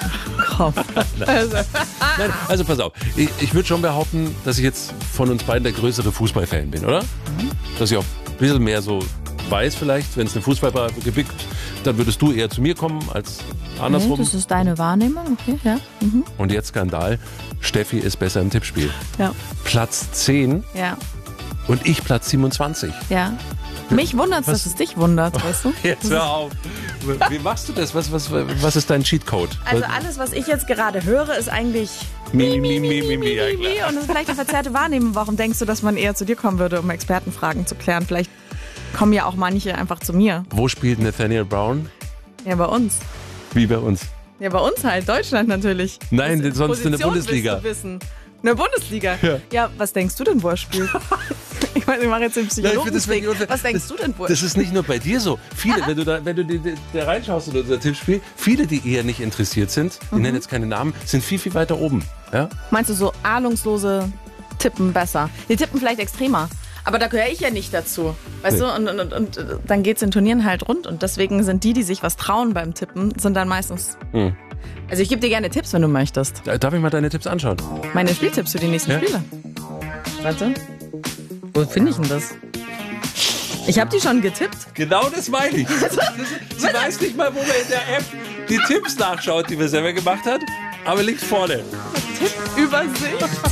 Komm. Nein, also pass auf. Ich würde schon behaupten, dass ich jetzt von uns beiden der größere Fußballfan bin, oder? Dass ich auch ein bisschen mehr so weiß vielleicht, wenn es eine Fußballbar gibt, dann würdest du eher zu mir kommen als andersrum. Okay, das ist deine Wahrnehmung, okay, ja. Mhm. Und jetzt Skandal. Steffi ist besser im Tippspiel. Ja. Platz 10 Ja. und ich Platz 27. Ja. Mich wundert es, dass es dich wundert, weißt du? Jetzt hör auf. Wie machst du das? Was ist dein Cheatcode? Also alles, was ich jetzt gerade höre, ist eigentlich Mi, mi, mi, mi, mi, mi, ja, mi, klar. und das ist vielleicht eine verzerrte Wahrnehmung. Warum denkst du, dass man eher zu dir kommen würde, um Expertenfragen zu klären? Vielleicht kommen ja auch manche einfach zu mir. Wo spielt Nathaniel Brown? Ja, bei uns. Wie bei uns. Ja, bei uns halt. Deutschland natürlich. Nein, Was sonst in der Position Bundesliga. willst du wissen? In der Bundesliga? Ja, was denkst du denn, wo er spielt? Ich meine, ich mache jetzt den Psychologen. Was denkst du denn, wo er Das ist nicht nur bei dir so. Viele, wenn du da reinschaust in unser Tippspiel, viele, die eher nicht interessiert sind, ich nenne jetzt keine Namen, sind viel, viel weiter oben. Ja? Meinst du so ahnungslose tippen besser? Die tippen vielleicht extremer. Aber da gehöre ich ja nicht dazu. Weißt du? Und dann geht es in Turnieren halt rund. Und deswegen sind die sich was trauen beim Tippen, sind dann meistens... Also ich gebe dir gerne Tipps, wenn du möchtest. Darf ich mal deine Tipps anschauen? Meine Spieltipps für die nächsten Spiele. Warte. Wo finde ich denn das? Ich habe die schon getippt. Genau das meine ich. Sie weiß nicht mal, wo man in der App die Tipps nachschaut, die wir selber gemacht hat, aber liegt vorne. Tippübersicht.